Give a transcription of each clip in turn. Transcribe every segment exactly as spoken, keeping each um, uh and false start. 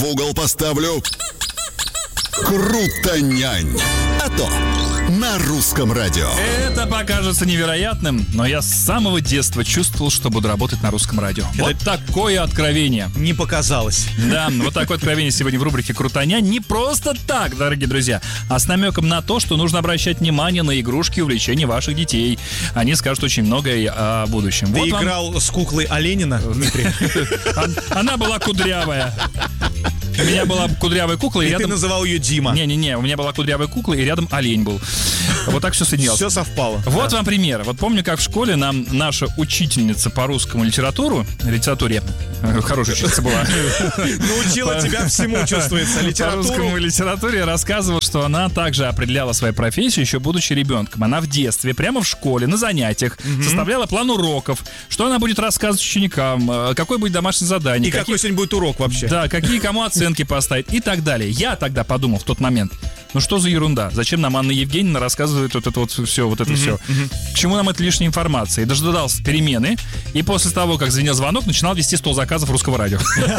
в угол поставлю. Крутонянь. А то на русском радио. Это покажется невероятным, но я с самого детства чувствовал, что буду работать на русском радио. Это Вот такое откровение. Не показалось. Да, вот такое откровение сегодня в рубрике «Крутоня». Не просто так, дорогие друзья, а с намеком на то, что нужно обращать внимание на игрушки и увлечения ваших детей. Они скажут очень многое о будущем. Ты Вот вам- играл с куклой Оленина, Дмитрий? Она была кудрявая. У меня была кудрявая кукла, и И ты рядом... называл ее Дима. Не-не-не, у меня была кудрявая кукла, и рядом олень был. Вот так все соединялось. Все совпало. Вот вам пример. Вот помню, как в школе нам наша учительница по русскому литературу, литературе, э, хорошая учительница была, Научила тебя всему, чувствуется, по литературу. русскому литературе рассказывала, что она также определяла свою профессию, еще будучи ребенком. Она в детстве, прямо в школе, на занятиях, составляла план уроков, что она будет рассказывать ученикам, э, какое будет домашнее задание. И какой сегодня будет урок вообще? Да, какие кому оценки поставить и так далее. Я тогда подумал в тот момент, ну что за ерунда? Зачем нам Анна Евгеньевна рассказывает вот это вот все, вот это все? К чему нам это лишняя информация? И дождался перемены, и после того, как звенел звонок, начинал вести стол заказов русского радио.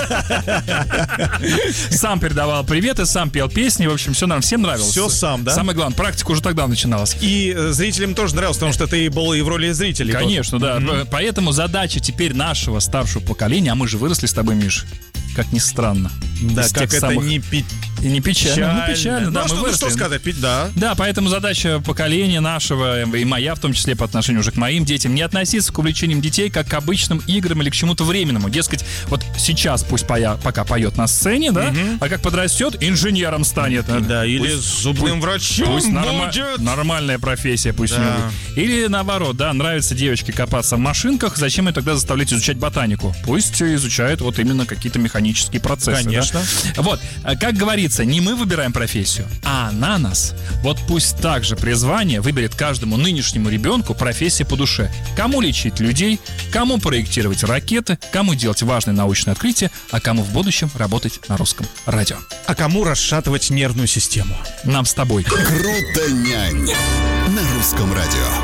Сам передавал приветы, сам пел песни, в общем, все нам всем нравилось. Все сам, да? Самое главное, практика уже тогда начиналась. И э, зрителям тоже нравилось, потому что ты был и в роли зрителей. Конечно, да. Поэтому задача теперь нашего старшего поколения, а мы же выросли с тобой, Миш, как ни странно. Да, из как тех это самых- не пи- И не печально, печально. ну печально, да, Ну, а мы что, ну, выросли. что сказать, пи- да. Да, поэтому задача поколения нашего, и моя в том числе по отношению уже к моим детям, не относиться к увлечениям детей как к обычным играм или к чему-то временному. Дескать, вот сейчас пусть поя- пока поет на сцене, да, а как подрастет, инженером станет. Да, или Пусть- зубным врачом Пусть норма- будет. нормальная профессия, пусть у Да. него будет. Или наоборот, да, нравится девочке копаться в машинках, зачем ее тогда заставлять изучать ботанику? Пусть изучает вот именно какие-то механические процессы. да. Конечно. Вот, а, как говорится, не мы выбираем профессию, а она нас. Вот пусть также призвание выберет каждому нынешнему ребенку профессия по душе. Кому лечить людей, кому проектировать ракеты, кому делать важные научные открытия, а кому в будущем работать на русском радио. А кому расшатывать нервную систему? Нам с тобой. Крутонянь на русском радио.